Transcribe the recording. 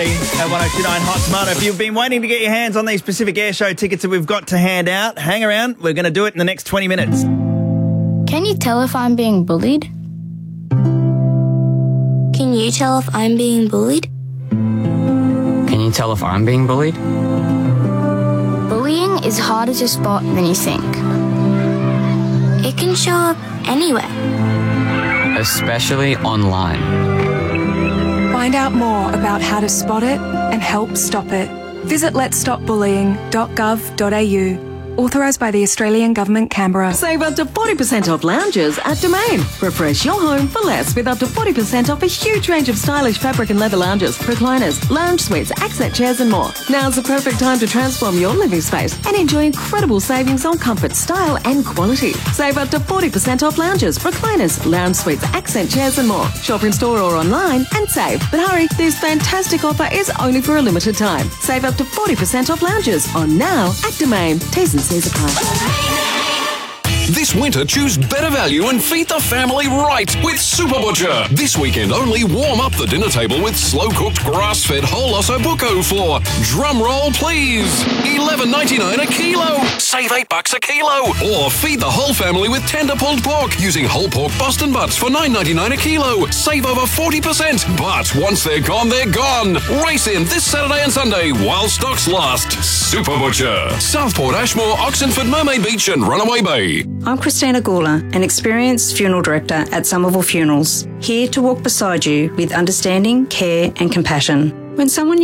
At 1029 Hot Tomato. If you've been waiting to get your hands on these Pacific Air Show tickets that we've got to hand out, hang around. We're going to do it in the next 20 minutes. Can you tell if I'm being bullied? Can you tell if I'm being bullied? Can you tell if I'm being bullied? Bullying is harder to spot than you think. It can show up anywhere. Especially online. Find out more about how to spot it and help stop it. Visit letsstopbullying.gov.au. Authorised by the Australian Government, Canberra. Save up to 40% off lounges at Domain. Refresh your home for less with up to 40% off a huge range of stylish fabric and leather lounges, recliners, lounge suites, accent chairs and more. Now's the perfect time to transform your living space and enjoy incredible savings on comfort, style and quality. Save up to 40% off lounges, recliners, lounge suites, accent chairs and more. Shop in store or online and save. But hurry, this fantastic offer is only for a limited time. Save up to 40% off lounges on Now at Domain. T's and C's apply. This winter, choose better value and feed the family right with Super Butcher. This weekend only, warm up the dinner table with slow-cooked grass-fed whole osso bucco for, drum roll please, $11.99 a kilo. Save $8 a kilo. Or feed the whole family with tender pulled pork using whole pork Boston butts for $9.99 a kilo. Save over 40%. But once they're gone, they're gone. Race in this Saturday and Sunday while stocks last. Super Butcher. Southport, Ashmore, Oxenford, Mermaid Beach and Runaway Bay. I'm Christina Gawler, an experienced funeral director at Somerville Funerals, here to walk beside you with understanding, care and compassion. When someone